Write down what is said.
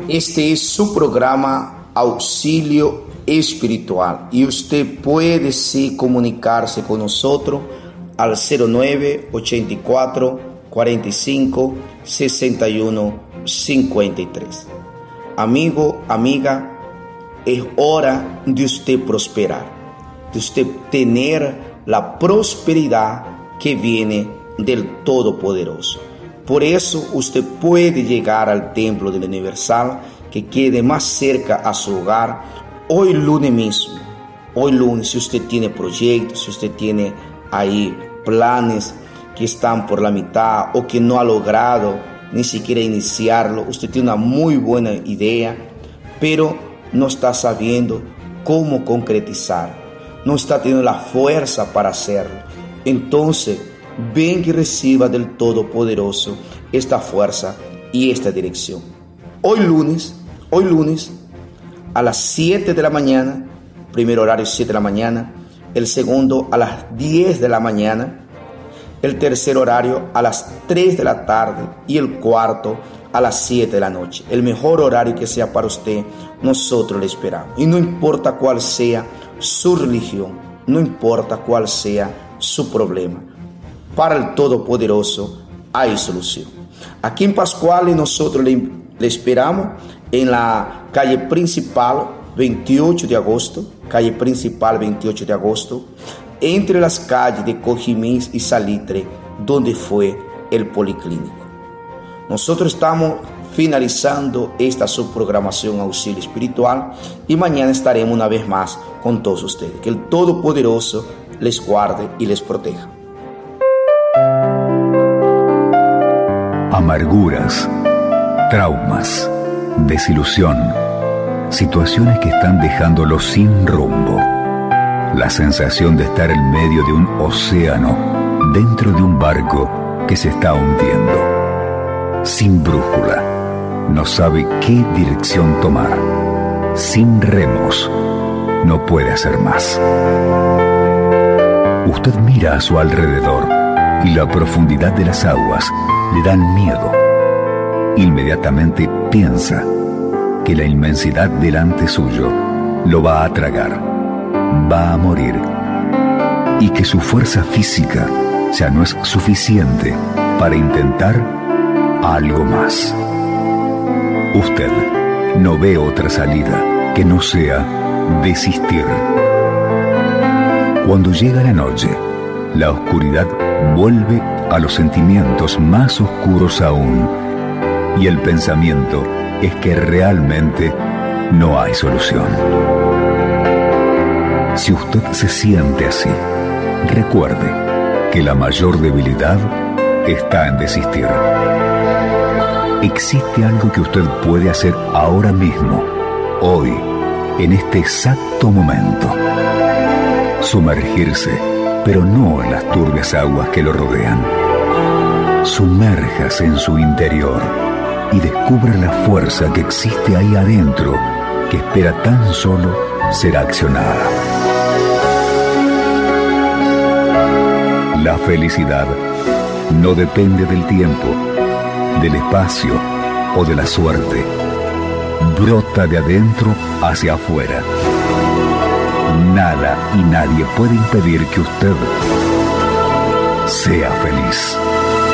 Este es su programa Auxilio Espiritual y usted puede sí comunicarse con nosotros al 09 84 45 61 53. Amigo, amiga, es hora de usted prosperar, de usted tener la prosperidad que viene del Todopoderoso. Por eso usted puede llegar al Templo del Universal que quede más cerca a su hogar hoy lunes mismo. Hoy lunes, si usted tiene proyectos, si usted tiene ahí planes que están por la mitad o que no ha logrado ni siquiera iniciarlo, usted tiene una muy buena idea, pero no está sabiendo cómo concretizar, no está teniendo la fuerza para hacerlo. Entonces, ven y reciba del Todopoderoso esta fuerza y esta dirección. Hoy lunes, a las 7 de la mañana, primer horario 7 de la mañana, el segundo a las 10 de la mañana, el tercer horario a las 3 de la tarde y el cuarto a las 7 de la noche. El mejor horario que sea para usted, nosotros le esperamos. Y no importa cuál sea su religión, no importa cuál sea su problema, para el Todopoderoso hay solución. Aquí en Pascuales nosotros le esperamos en la calle principal 28 de agosto, calle principal 28 de agosto, entre las calles de Cojimís y Salitre, donde fue el Policlínico. Nosotros estamos finalizando esta subprogramación Auxilio Espiritual y mañana estaremos una vez más con todos ustedes. Que el Todopoderoso les guarde y les proteja. Amarguras, traumas, desilusión, situaciones que están dejándolo sin rumbo. La sensación de estar en medio de un océano, dentro de un barco que se está hundiendo. Sin brújula, no sabe qué dirección tomar. Sin remos, no puede hacer más. Usted mira a su alrededor y la profundidad de las aguas le dan miedo. Inmediatamente piensa que la inmensidad delante suyo lo va a tragar, va a morir, y que su fuerza física ya no es suficiente para intentar algo más. Usted no ve otra salida que no sea desistir. Cuando llega la noche, la oscuridad vuelve a los sentimientos más oscuros aún, y el pensamiento es que realmente no hay solución. Si usted se siente así, recuerde que la mayor debilidad está en desistir. Existe algo que usted puede hacer ahora mismo, hoy, en este exacto momento. Sumergirse, pero no en las turbias aguas que lo rodean. Sumérjase en su interior y descubra la fuerza que existe ahí adentro, que espera tan solo ser accionada. La felicidad no depende del tiempo, del espacio o de la suerte. Brota de adentro hacia afuera. Nada y nadie puede impedir que usted sea feliz.